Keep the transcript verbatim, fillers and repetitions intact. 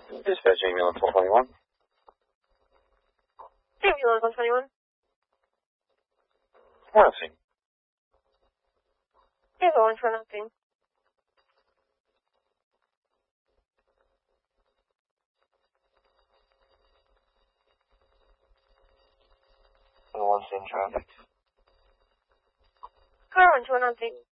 Dispatch ambulance one twenty-one. Ambulance one twenty-one. Morning, scene. Ambulance one nothing. one scene traffic. Car one two one nothing.